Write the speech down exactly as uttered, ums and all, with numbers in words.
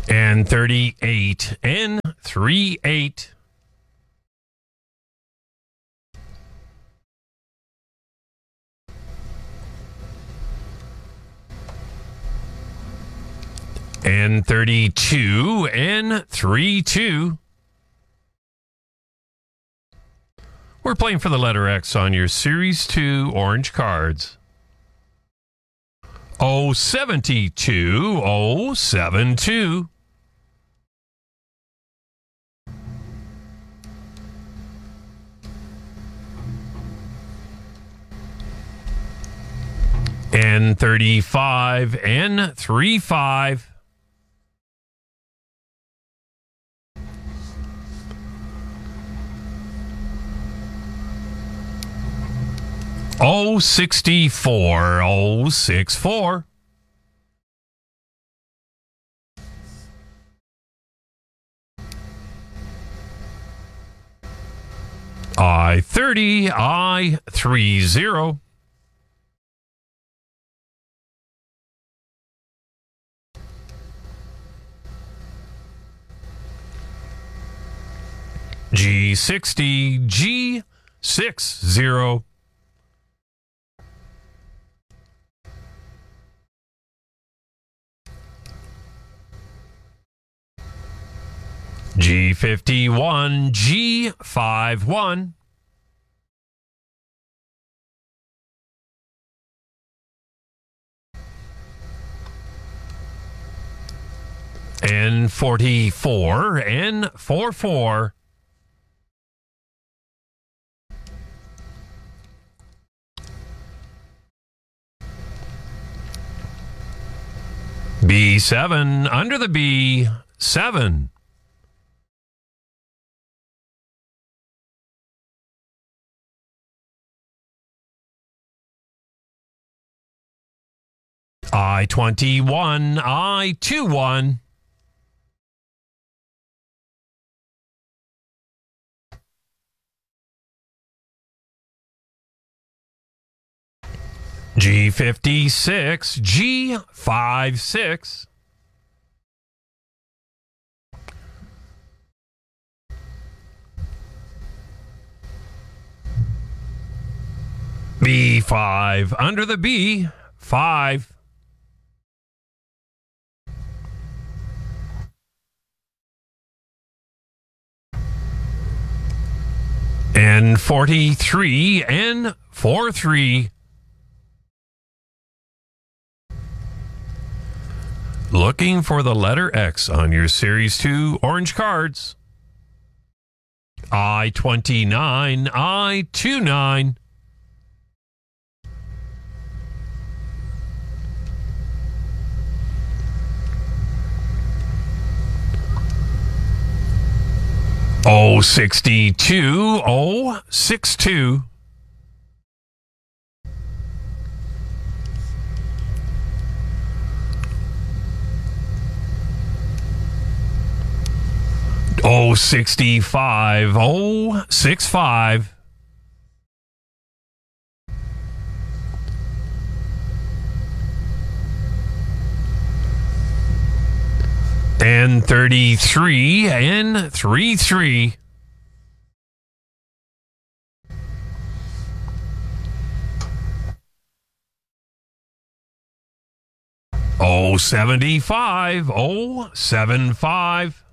And thirty-eight N thirty-eight. And thirty-two N thirty-two. We're playing for the letter X on your Series two orange cards. oh seventy-two oh seventy-two. N thirty-five N thirty-five. oh sixty-four oh sixty-four. I thirty I thirty. G sixty G sixty. G fifty-one G fifty-one. N forty-four N forty-four. B seven under the B seven. I twenty-one I twenty-one. G fifty-six G fifty-six. B five under the B five. N forty-three N forty-three. Looking for the letter X on your Series two orange cards. I twenty-nine I twenty-nine. oh sixty-two oh sixty-two. oh sixty-five oh sixty-five. N thirty-three N thirty-three. oh seventy-five oh seventy-five.